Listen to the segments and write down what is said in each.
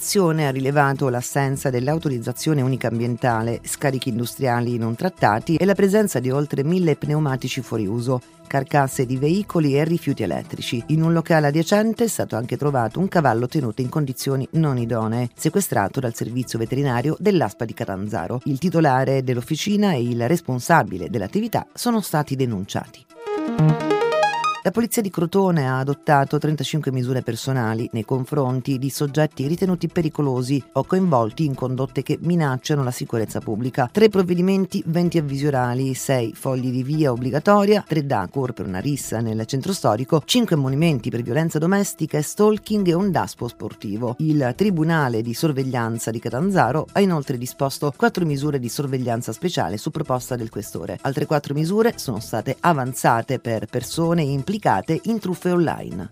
L'ispezione ha rilevato l'assenza dell'autorizzazione unica ambientale, scarichi industriali non trattati e la presenza di oltre 1000 pneumatici fuori uso, carcasse di veicoli e rifiuti elettrici. In un locale adiacente è stato anche trovato un cavallo tenuto in condizioni non idonee, sequestrato dal servizio veterinario dell'ASPA di Catanzaro. Il titolare dell'officina e il responsabile dell'attività sono stati denunciati. La polizia di Crotone ha adottato 35 misure personali nei confronti di soggetti ritenuti pericolosi o coinvolti in condotte che minacciano la sicurezza pubblica. 3 provvedimenti, 20 avvisi orali, 6 fogli di via obbligatoria, 3 DACUR per una rissa nel centro storico, 5 ammonimenti per violenza domestica e stalking e un DASPO sportivo. Il Tribunale di sorveglianza di Catanzaro ha inoltre disposto 4 misure di sorveglianza speciale su proposta del questore. Altre 4 misure sono state avanzate per persone implicate in truffe online.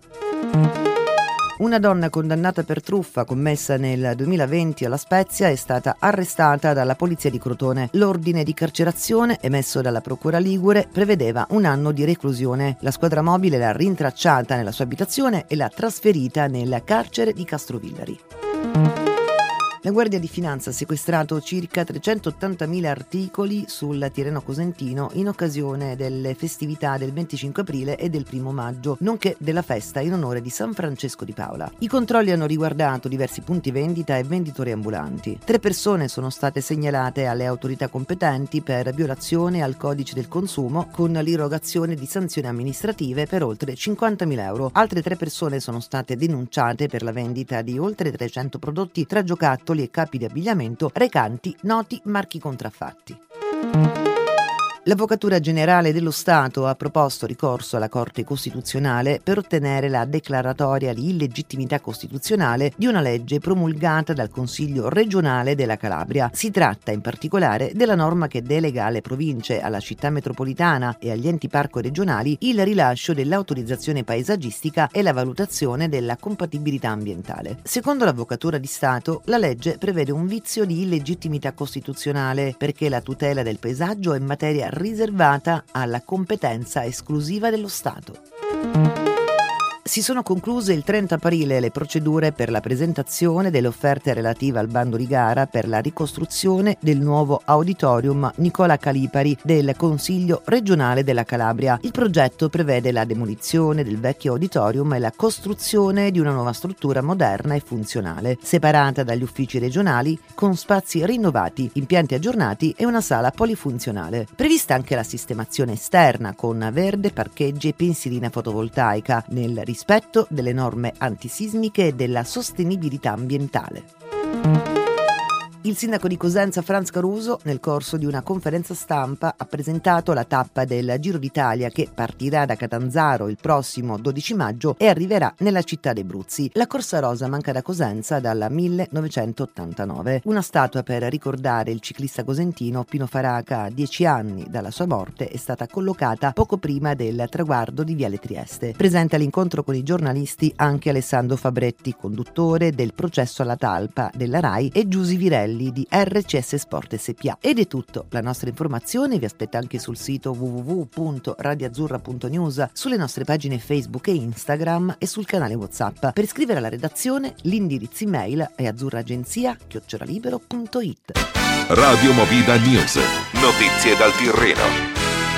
Una donna condannata per truffa commessa nel 2020 alla Spezia è stata arrestata dalla polizia di Crotone. L'ordine di carcerazione emesso dalla procura ligure prevedeva 1 anno di reclusione. La squadra mobile l'ha rintracciata nella sua abitazione e l'ha trasferita nel carcere di Castrovillari. La Guardia di Finanza ha sequestrato circa 380.000 articoli sul Tirreno Cosentino in occasione delle festività del 25 aprile e del 1 maggio, nonché della festa in onore di San Francesco di Paola. I controlli hanno riguardato diversi punti vendita e venditori ambulanti. 3 persone sono state segnalate alle autorità competenti per violazione al codice del consumo con l'irrogazione di sanzioni amministrative per oltre 50.000 euro. Altre 3 persone sono state denunciate per la vendita di oltre 300 prodotti tra giocattoli e capi di abbigliamento recanti noti marchi contraffatti. L'Avvocatura Generale dello Stato ha proposto ricorso alla Corte Costituzionale per ottenere la declaratoria di illegittimità costituzionale di una legge promulgata dal Consiglio regionale della Calabria. Si tratta in particolare della norma che delega alle province, alla città metropolitana e agli enti parco regionali il rilascio dell'autorizzazione paesaggistica e la valutazione della compatibilità ambientale. Secondo l'Avvocatura di Stato, la legge prevede un vizio di illegittimità costituzionale perché la tutela del paesaggio è materia riservata alla competenza esclusiva dello Stato. Si sono concluse il 30 aprile le procedure per la presentazione delle offerte relative al bando di gara per la ricostruzione del nuovo auditorium Nicola Calipari del Consiglio regionale della Calabria. Il progetto prevede la demolizione del vecchio auditorium e la costruzione di una nuova struttura moderna e funzionale, separata dagli uffici regionali, con spazi rinnovati, impianti aggiornati e una sala polifunzionale. Prevista anche la sistemazione esterna con verde, parcheggi e pensilina fotovoltaica nel rispetto delle norme antisismiche e della sostenibilità ambientale. Il sindaco di Cosenza Franz Caruso, nel corso di una conferenza stampa, ha presentato la tappa del Giro d'Italia che partirà da Catanzaro il prossimo 12 maggio e arriverà nella città dei Bruzzi. La Corsa Rosa manca da Cosenza dal 1989. Una statua per ricordare il ciclista cosentino Pino Faraca, a 10 anni dalla sua morte, è stata collocata poco prima del traguardo di Viale Trieste. Presente all'incontro con i giornalisti anche Alessandro Fabretti, conduttore del Processo alla Talpa della RAI, e Giusy Virelli di RCS Sport SPA. Ed è tutto. La nostra informazione vi aspetta anche sul sito www.radioazzurra.news, sulle nostre pagine Facebook e Instagram e sul canale WhatsApp. Per iscrivere alla redazione l'indirizzo email è azzurragenzia@libero.it. Radio Movida News. Notizie dal Tirreno.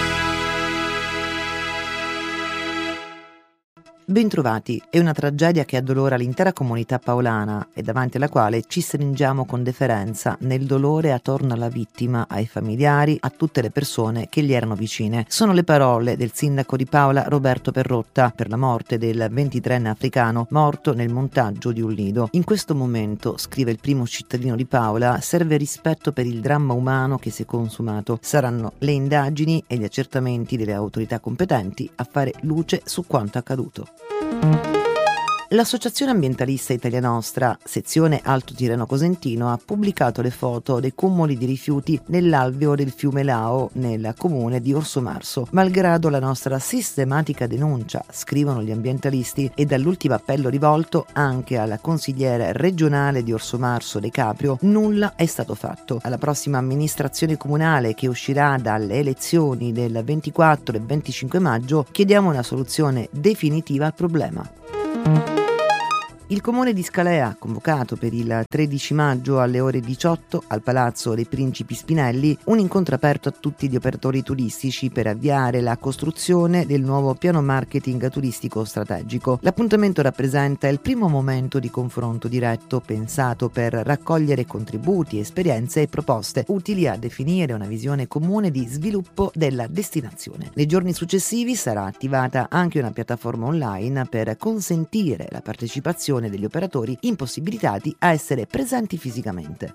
Bentrovati, è una tragedia che addolora l'intera comunità paolana e davanti alla quale ci stringiamo con deferenza nel dolore attorno alla vittima, ai familiari, a tutte le persone che gli erano vicine. Sono le parole del sindaco di Paola Roberto Perrotta per la morte del 23enne africano morto nel montaggio di un lido. In questo momento, scrive il primo cittadino di Paola, serve rispetto per il dramma umano che si è consumato. Saranno le indagini e gli accertamenti delle autorità competenti a fare luce su quanto accaduto. L'Associazione Ambientalista Italia Nostra, sezione Alto Tirreno Cosentino, ha pubblicato le foto dei cumuli di rifiuti nell'alveo del fiume Lao, nel comune di Orsomarso. Malgrado la nostra sistematica denuncia, scrivono gli ambientalisti, e dall'ultimo appello rivolto anche alla consigliere regionale di Orsomarso De Caprio, nulla è stato fatto. Alla prossima amministrazione comunale, che uscirà dalle elezioni del 24 e 25 maggio, chiediamo una soluzione definitiva al problema. Il comune di Scalea ha convocato per il 13 maggio alle ore 18 al Palazzo dei Principi Spinelli un incontro aperto a tutti gli operatori turistici per avviare la costruzione del nuovo piano marketing turistico strategico. L'appuntamento rappresenta il primo momento di confronto diretto pensato per raccogliere contributi, esperienze e proposte utili a definire una visione comune di sviluppo della destinazione. Nei giorni successivi sarà attivata anche una piattaforma online per consentire la partecipazione degli operatori impossibilitati a essere presenti fisicamente.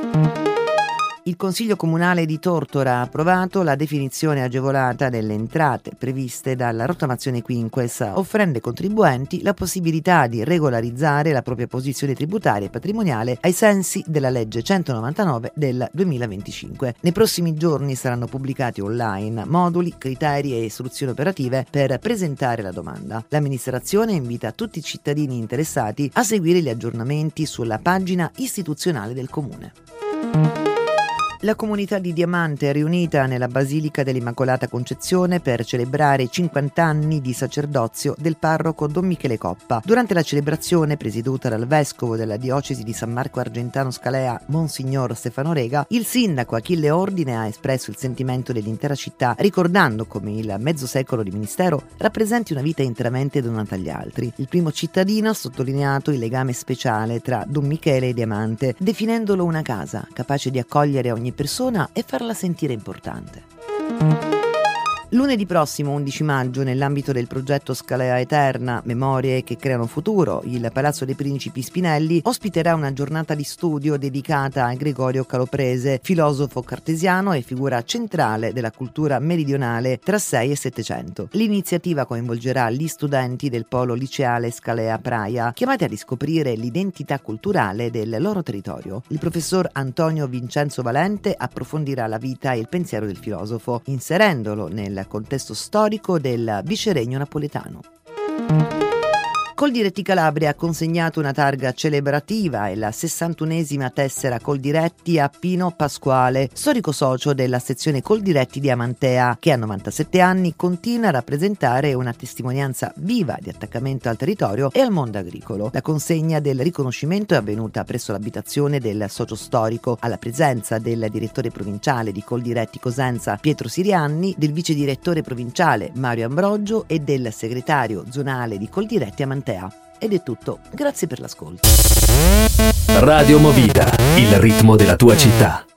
Il Consiglio Comunale di Tortora ha approvato la definizione agevolata delle entrate previste dalla rottamazione quinques, offrendo ai contribuenti la possibilità di regolarizzare la propria posizione tributaria e patrimoniale ai sensi della legge 199 del 2025. Nei prossimi giorni saranno pubblicati online moduli, criteri e istruzioni operative per presentare la domanda. L'amministrazione invita tutti i cittadini interessati a seguire gli aggiornamenti sulla pagina istituzionale del Comune. La comunità di Diamante è riunita nella Basilica dell'Immacolata Concezione per celebrare i 50 anni di sacerdozio del parroco Don Michele Coppa. Durante la celebrazione, presieduta dal vescovo della diocesi di San Marco Argentano Scalea, Monsignor Stefano Rega, il sindaco Achille Ordine ha espresso il sentimento dell'intera città, ricordando come il mezzo secolo di ministero rappresenti una vita interamente donata agli altri. Il primo cittadino ha sottolineato il legame speciale tra Don Michele e Diamante, definendolo una casa, capace di accogliere ogni persona e farla sentire importante. Lunedì prossimo, 11 maggio, nell'ambito del progetto Scalea Eterna, Memorie che creano futuro, il Palazzo dei Principi Spinelli ospiterà una giornata di studio dedicata a Gregorio Caloprese, filosofo cartesiano e figura centrale della cultura meridionale tra 6 e 700. L'iniziativa coinvolgerà gli studenti del polo liceale Scalea Praia, chiamati a riscoprire l'identità culturale del loro territorio. Il professor Antonio Vincenzo Valente approfondirà la vita e il pensiero del filosofo, inserendolo nel contesto storico del viceregno napoletano. Coldiretti Calabria ha consegnato una targa celebrativa e la 61esima tessera Coldiretti a Pino Pasquale, storico socio della sezione Coldiretti di Amantea, che a 97 anni continua a rappresentare una testimonianza viva di attaccamento al territorio e al mondo agricolo. La consegna del riconoscimento è avvenuta presso l'abitazione del socio storico, alla presenza del direttore provinciale di Coldiretti Cosenza Pietro Sirianni, del vice direttore provinciale Mario Ambrogio e del segretario zonale di Coldiretti Amantea. Ed è tutto, grazie per l'ascolto. Radio Movida, il ritmo della tua città.